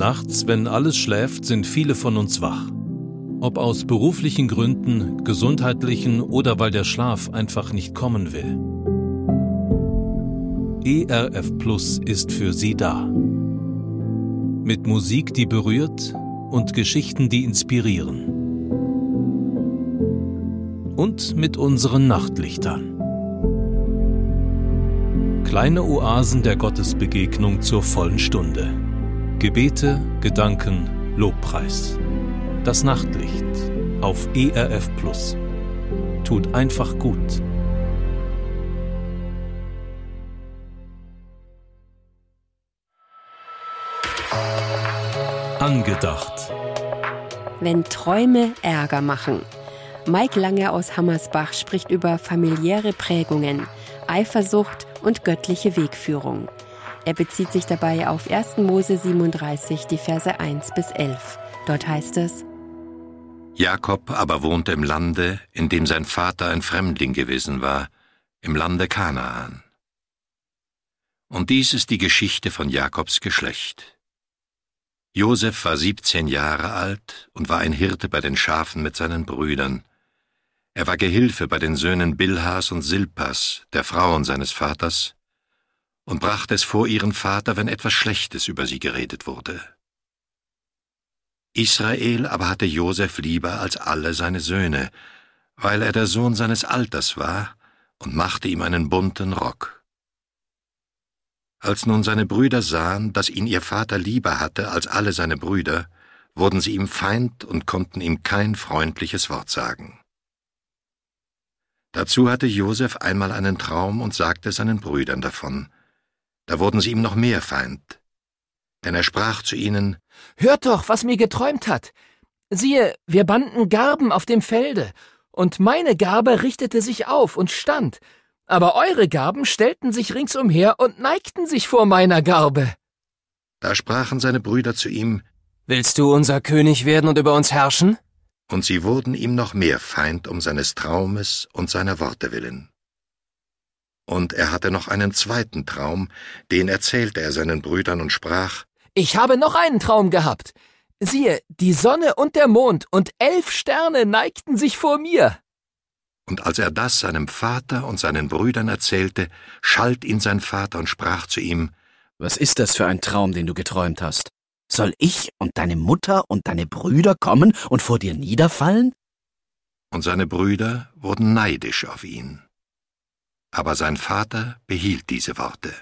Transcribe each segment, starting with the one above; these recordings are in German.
Nachts, wenn alles schläft, sind viele von uns wach. Ob aus beruflichen Gründen, gesundheitlichen oder weil der Schlaf einfach nicht kommen will. ERF Plus ist für Sie da. Mit Musik, die berührt und Geschichten, die inspirieren. Und mit unseren Nachtlichtern. Kleine Oasen der Gottesbegegnung zur vollen Stunde. Gebete, Gedanken, Lobpreis. Das Nachtlicht auf ERF Plus. Tut einfach gut. Angedacht. Wenn Träume Ärger machen. Mike Lange aus Hammersbach spricht über familiäre Prägungen, Eifersucht und göttliche Wegführung. Er bezieht sich dabei auf 1. Mose 37, die Verse 1 bis 11. Dort heißt es: Jakob aber wohnte im Lande, in dem sein Vater ein Fremdling gewesen war, im Lande Kanaan. Und dies ist die Geschichte von Jakobs Geschlecht. Josef war 17 Jahre alt und war ein Hirte bei den Schafen mit seinen Brüdern. Er war Gehilfe bei den Söhnen Bilhas und Silpas, der Frauen seines Vaters, und brachte es vor ihren Vater, wenn etwas Schlechtes über sie geredet wurde. Israel aber hatte Josef lieber als alle seine Söhne, weil er der Sohn seines Alters war, und machte ihm einen bunten Rock. Als nun seine Brüder sahen, dass ihn ihr Vater lieber hatte als alle seine Brüder, wurden sie ihm Feind und konnten ihm kein freundliches Wort sagen. Dazu hatte Josef einmal einen Traum und sagte seinen Brüdern davon. Da wurden sie ihm noch mehr Feind. Denn er sprach zu ihnen: »Hört doch, was mir geträumt hat. Siehe, wir banden Garben auf dem Felde, und meine Garbe richtete sich auf und stand, aber eure Garben stellten sich ringsumher und neigten sich vor meiner Garbe.« Da sprachen seine Brüder zu ihm: »Willst du unser König werden und über uns herrschen?« Und sie wurden ihm noch mehr Feind um seines Traumes und seiner Worte willen. Und er hatte noch einen zweiten Traum, den erzählte er seinen Brüdern und sprach: »Ich habe noch einen Traum gehabt. Siehe, die Sonne und der Mond und 11 Sterne neigten sich vor mir.« Und als er das seinem Vater und seinen Brüdern erzählte, schalt ihn sein Vater und sprach zu ihm: »Was ist das für ein Traum, den du geträumt hast? Soll ich und deine Mutter und deine Brüder kommen und vor dir niederfallen?« Und seine Brüder wurden neidisch auf ihn. Aber sein Vater behielt diese Worte.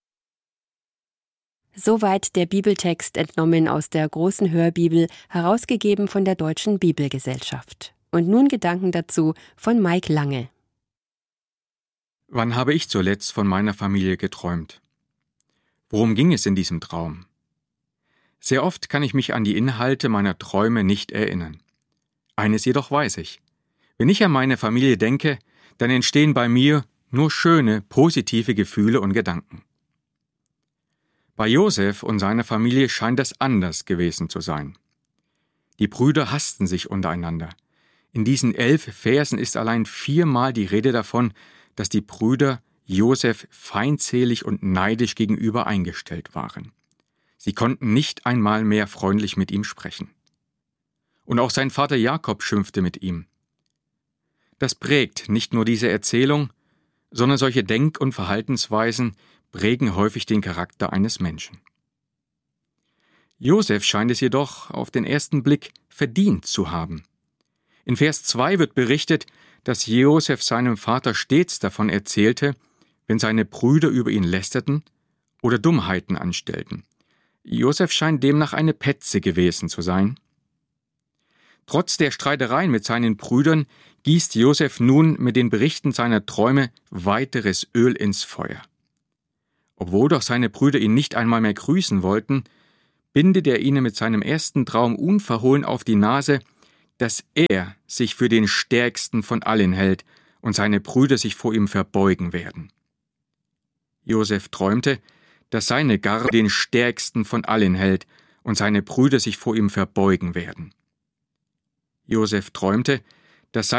Soweit der Bibeltext, entnommen aus der Großen Hörbibel, herausgegeben von der Deutschen Bibelgesellschaft. Und nun Gedanken dazu von Mike Lange. Wann habe ich zuletzt von meiner Familie geträumt? Worum ging es in diesem Traum? Sehr oft kann ich mich an die Inhalte meiner Träume nicht erinnern. Eines jedoch weiß ich: Wenn ich an meine Familie denke, dann entstehen bei mir nur schöne, positive Gefühle und Gedanken. Bei Josef und seiner Familie scheint das anders gewesen zu sein. Die Brüder hassten sich untereinander. In diesen 11 Versen ist allein 4-mal die Rede davon, dass die Brüder Josef feindselig und neidisch gegenüber eingestellt waren. Sie konnten nicht einmal mehr freundlich mit ihm sprechen. Und auch sein Vater Jakob schimpfte mit ihm. Das prägt nicht nur diese Erzählung, sondern solche Denk- und Verhaltensweisen prägen häufig den Charakter eines Menschen. Josef scheint es jedoch auf den ersten Blick verdient zu haben. In Vers 2 wird berichtet, dass Josef seinem Vater stets davon erzählte, wenn seine Brüder über ihn lästerten oder Dummheiten anstellten. Josef scheint demnach eine Petze gewesen zu sein. Trotz der Streitereien mit seinen Brüdern gießt Josef nun mit den Berichten seiner Träume weiteres Öl ins Feuer. Obwohl doch seine Brüder ihn nicht einmal mehr grüßen wollten, bindet er ihnen mit seinem ersten Traum unverhohlen auf die Nase, dass er sich für den Stärksten von allen hält und seine Brüder sich vor ihm verbeugen werden. Josef träumte, dass seine Garbe den Stärksten von allen hält und seine Brüder sich vor ihm verbeugen werden. Josef träumte, dass seine